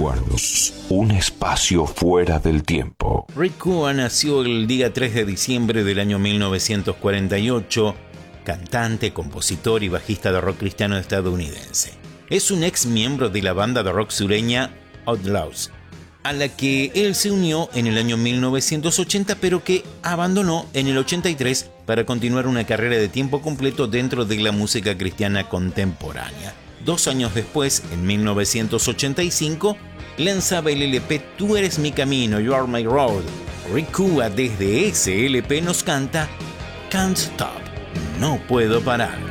recuerdos, un espacio fuera del tiempo. Rick Kua nació el día 3 de diciembre del año 1948, cantante, compositor y bajista de rock cristiano estadounidense. Es un ex miembro de la banda de rock sureña Outlaws, a la que él se unió en el año 1980, pero que abandonó en el 83 para continuar una carrera de tiempo completo dentro de la música cristiana contemporánea. 2 años después, en 1985, lanzaba el LP Tú eres mi camino, You are my road. Rick Kua desde ese LP nos canta Can't Stop, no puedo parar.